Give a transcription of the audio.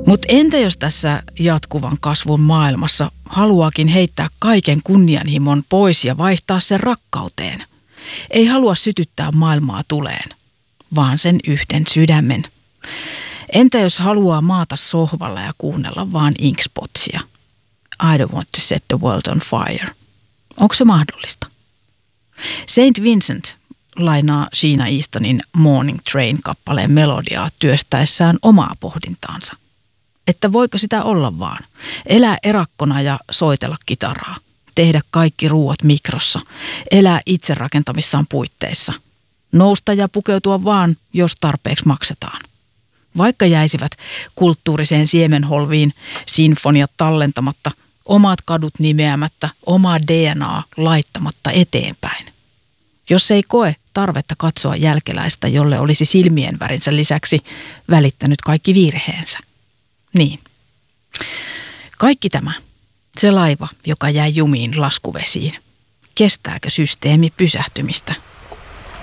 Mutta entä jos tässä jatkuvan kasvun maailmassa haluaakin heittää kaiken kunnianhimon pois ja vaihtaa sen rakkauteen? Ei halua sytyttää maailmaa tuleen, vaan sen yhden sydämen. Entä jos haluaa maata sohvalla ja kuunnella vaan Inkspotsia? I don't want to set the world on fire. Onko se mahdollista? Saint Vincent lainaa Sheena Eastonin Morning Train-kappaleen melodiaa työstäessään omaa pohdintaansa. Että voiko sitä olla vaan? Elää erakkona ja soitella kitaraa. Tehdä kaikki ruuat mikrossa. Elää itse rakentamissaan puitteissa. Nousta ja pukeutua vaan, jos tarpeeksi maksetaan. Vaikka jäisivät kulttuuriseen siemenholviin sinfoniat tallentamatta, omat kadut nimeämättä, omaa DNAa laittamatta eteenpäin. Jos ei koe tarvetta katsoa jälkeläistä, jolle olisi silmien värinsä lisäksi välittänyt kaikki virheensä. Niin. Kaikki tämä, se laiva, joka jäi jumiin laskuvesiin. Kestääkö systeemi pysähtymistä?